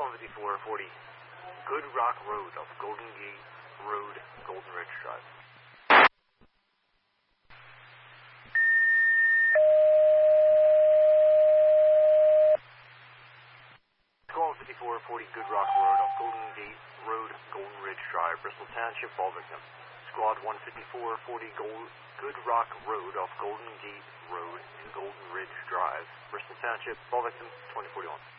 15440 Good Rock Road off Golden Gate Road, Golden Ridge Drive. Squad 5440 Good Rock Road off Golden Gate Road, Golden Ridge Drive, Bristol Township, all victim. Squad 15440 Good Rock Road off Golden Gate Road and Golden Ridge Drive, Bristol Township, all victim, 2041.